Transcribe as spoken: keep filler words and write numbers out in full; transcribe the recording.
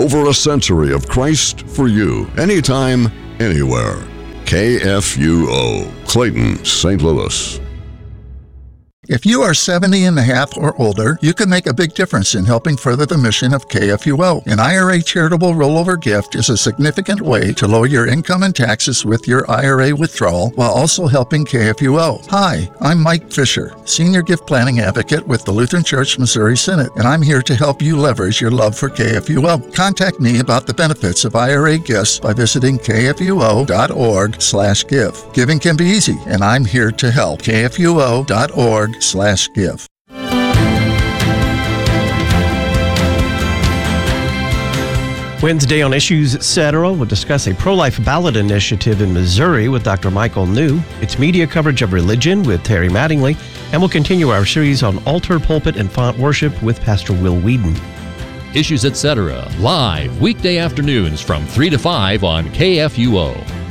Over a century of Christ for you, anytime, anywhere. K F U O, Clayton, Saint Louis. If you are seventy and a half or older, you can make a big difference in helping further the mission of K F U O. An I R A charitable rollover gift is a significant way to lower your income and taxes with your I R A withdrawal while also helping K F U O. Hi, I'm Mike Fisher, Senior Gift Planning Advocate with the Lutheran Church Missouri Synod, and I'm here to help you leverage your love for K F U O. Contact me about the benefits of I R A gifts by visiting kfuo.org slash give. Giving can be easy, and I'm here to help. kfuo.org slash give. Wednesday on Issues et cetera, we'll discuss a pro-life ballot initiative in Missouri with Doctor Michael New. It's media coverage of religion with Terry Mattingly, and we'll continue our series on altar, pulpit, and font worship with Pastor Will Whedon. Issues et cetera, live weekday afternoons from three to five on K F U O.